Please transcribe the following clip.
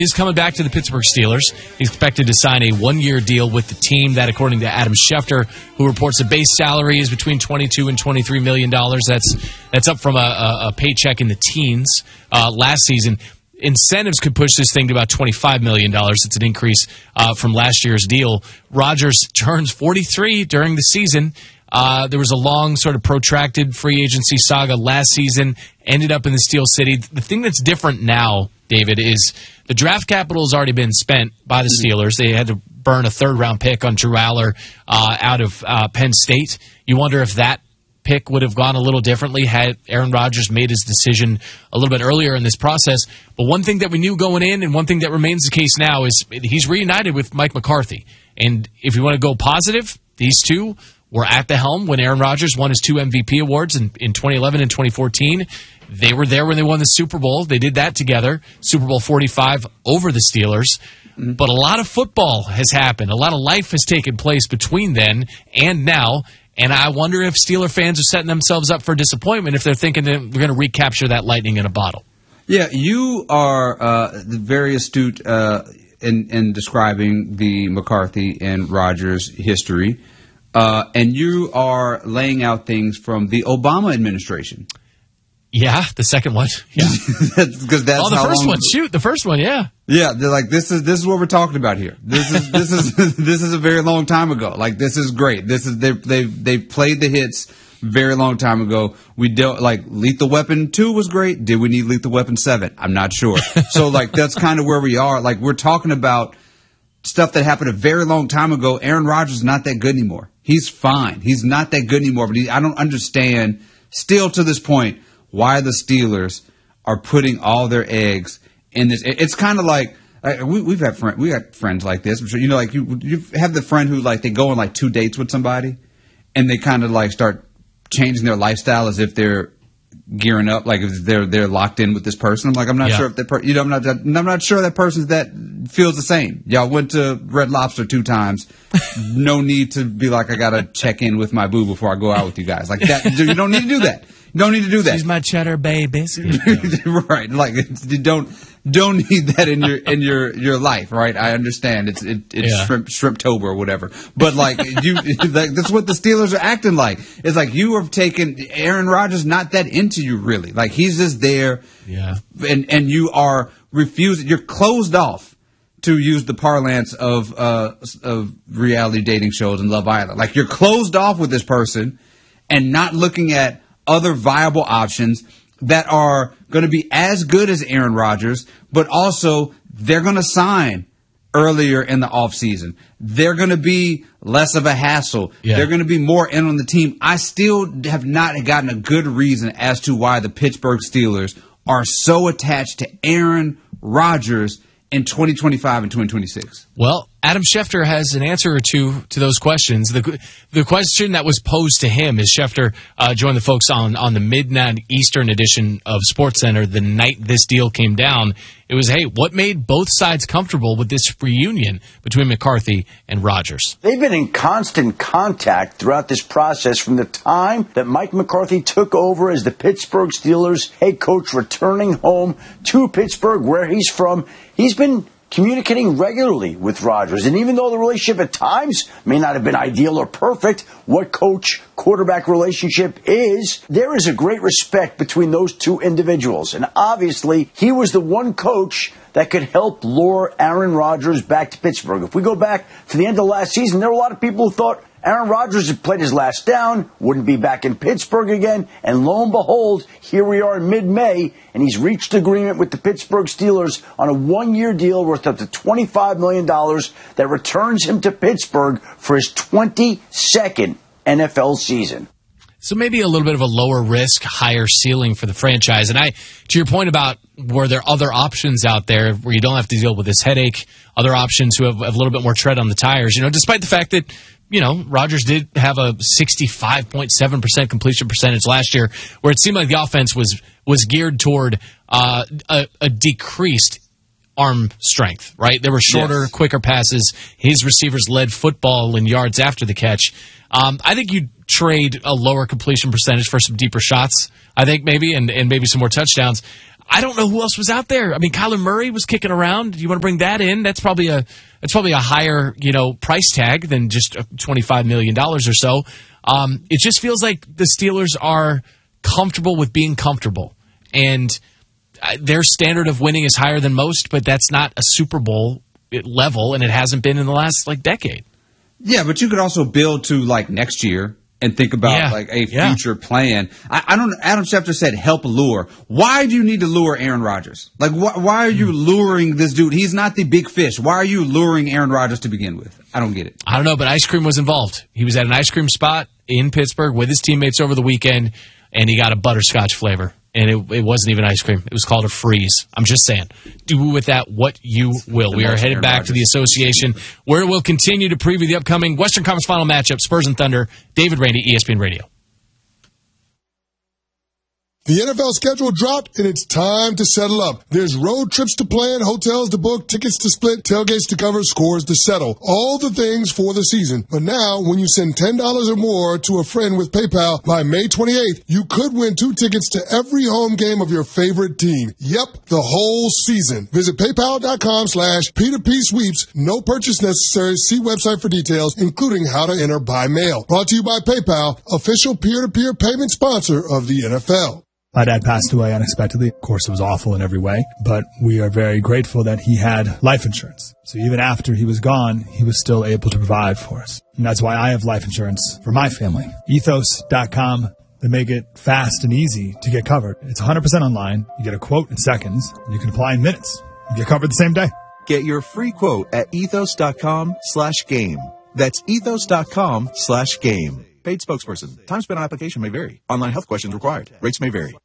He's coming back to the Pittsburgh Steelers. He's expected to sign a one-year deal with the team. That, according to Adam Schefter, who reports the base salary is between $22 and $23 million. That's up from a paycheck in the teens last season. Incentives could push this thing to about $25 million. It's an increase from last year's deal. Rodgers turns 43 during the season. There was a long, sort of protracted free agency saga last season, ended up in the Steel City. The thing that's different now, David, is the draft capital has already been spent by the Steelers. They had to burn a third-round pick on Drew Aller out of Penn State. You wonder if that pick would have gone a little differently had Aaron Rodgers made his decision a little bit earlier in this process. But one thing that we knew going in, and one thing that remains the case now, is he's reunited with Mike McCarthy. And if you want to go positive, these two were at the helm when Aaron Rodgers won his 2 MVP awards in 2011 and 2014. They were there when they won the Super Bowl. They did that together, Super Bowl 45 over the Steelers. But a lot of football has happened. A lot of life has taken place between then and now. And I wonder if Steeler fans are setting themselves up for disappointment if they're thinking that we're going to recapture that lightning in a bottle. Yeah, you are very astute in describing the McCarthy and Rodgers history. And you are laying out things from the Obama administration. Yeah, the second one. Yeah, because that's the how first long... one. Shoot, the first one. Yeah, yeah. They're like, this is what we're talking about here. This is a very long time ago. Like, this is great. They played the hits very long time ago. We dealt like Lethal Weapon 2 was great. Did we need Lethal Weapon 7? I'm not sure. So like that's kind of where we are. Like we're talking about stuff that happened a very long time ago. Aaron Rodgers is not that good anymore. He's fine. He's not that good anymore. But I don't understand still to this point why the Steelers are putting all their eggs in this. It's kind of like we got friends like this. I'm sure you know, like you have the friend who like they go on like 2 dates with somebody, and they kind of like start changing their lifestyle as if they're gearing up, like if they're locked in with this person. I'm like, I'm not sure if that I'm not sure that person's that feels the same. Y'all went to Red Lobster 2 times. No need to be like, I gotta check in with my boo before I go out with you guys. Like that, you don't need to do that. You don't need to do that. She's my cheddar bay biscuit. Right. Like you don't need that in your life, right? I understand it's Shrimptober or whatever. But like that's what the Steelers are acting like. It's like you have taken Aaron Rodgers not that into you really. Like he's just there. Yeah. And you are refusing, you're closed off, to use the parlance of reality dating shows and Love Island. Like you're closed off with this person and not looking at other viable options that are going to be as good as Aaron Rodgers, but also they're going to sign earlier in the offseason. They're going to be less of a hassle. Yeah. They're going to be more in on the team. I still have not gotten a good reason as to why the Pittsburgh Steelers are so attached to Aaron Rodgers in 2025 and 2026? Well, Adam Schefter has an answer or two to those questions. The question that was posed to him is Schefter joined the folks on the midnight Eastern edition of SportsCenter the night this deal came down. It was, hey, what made both sides comfortable with this reunion between McCarthy and Rodgers? They've been in constant contact throughout this process from the time that Mike McCarthy took over as the Pittsburgh Steelers head coach, returning home to Pittsburgh, where he's from. He's been communicating regularly with Rodgers. And even though the relationship at times may not have been ideal or perfect, what coach-quarterback relationship is, there is a great respect between those two individuals. And obviously, he was the one coach that could help lure Aaron Rodgers back to Pittsburgh. If we go back to the end of last season, there were a lot of people who thought Aaron Rodgers had played his last down, wouldn't be back in Pittsburgh again, and lo and behold, here we are in mid-May, and he's reached agreement with the Pittsburgh Steelers on a one-year deal worth up to $25 million that returns him to Pittsburgh for his 22nd NFL season. So maybe a little bit of a lower risk, higher ceiling for the franchise. And to your point about were there other options out there where you don't have to deal with this headache, other options who have a little bit more tread on the tires, despite the fact that, Rodgers did have a 65.7% completion percentage last year, where it seemed like the offense was geared toward a decreased arm strength, right? There were shorter, quicker passes. His receivers led football in yards after the catch. I think you'd trade a lower completion percentage for some deeper shots, I think maybe, and maybe some more touchdowns. I don't know who else was out there. I mean, Kyler Murray was kicking around. You want to bring that in? That's probably a higher, price tag than just $25 million or so. It just feels like the Steelers are comfortable with being comfortable. And their standard of winning is higher than most, but that's not a Super Bowl level, and it hasn't been in the last, decade. Yeah, but you could also build to, next year and think about, a future plan. I don't. Adam Schefter said, help lure. Why do you need to lure Aaron Rodgers? Why are you luring this dude? He's not the big fish. Why are you luring Aaron Rodgers to begin with? I don't get it. I don't know, but ice cream was involved. He was at an ice cream spot in Pittsburgh with his teammates over the weekend, and he got a butterscotch flavor. And it wasn't even ice cream. It was called a freeze. I'm just saying. Do with that what you will. We are headed back to the association, where we'll continue to preview the upcoming Western Conference Final matchup, Spurs and Thunder. David Randy, ESPN Radio. The NFL schedule dropped, and it's time to settle up. There's road trips to plan, hotels to book, tickets to split, tailgates to cover, scores to settle. All the things for the season. But now, when you send $10 or more to a friend with PayPal by May 28th, you could win 2 tickets to every home game of your favorite team. Yep, the whole season. Visit PayPal.com/P2P sweeps. No purchase necessary. See website for details, including how to enter by mail. Brought to you by PayPal, official peer-to-peer payment sponsor of the NFL. My dad passed away unexpectedly. Of course, it was awful in every way, but we are very grateful that he had life insurance. So even after he was gone, he was still able to provide for us. And that's why I have life insurance for my family. Ethos.com. They make it fast and easy to get covered. It's 100% online. You get a quote in seconds, and you can apply in minutes. You get covered the same day. Get your free quote at ethos.com/game. That's ethos.com/game. Paid spokesperson. Time spent on application may vary. Online health questions required. Rates may vary.